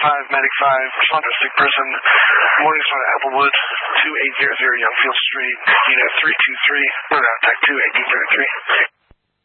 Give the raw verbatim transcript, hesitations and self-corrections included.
five, Medic five, respond to a sick person. Morningstar Applewood, two eight zero zero Youngfield Street, unit three two three, around attack two eight two three three.